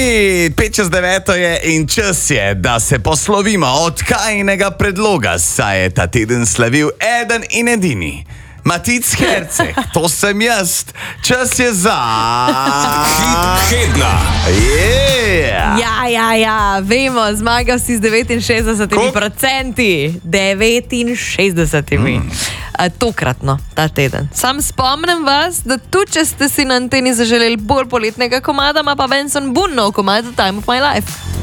5:09 je in čas je, da se poslovimo od kajnega predloga, saj je ta teden slavil eden in edini. Matic Herceg, to sem jaz. Čas je za... Hit tedna. Ja, vemo, zmagal si z 69%. 69%. Tokratno, ta teden. Sam spomnim vas, da tudi če ste si na anteni zaželeli bolj poletnega komada, ima pa Benson Boone nov komad Time of My Life.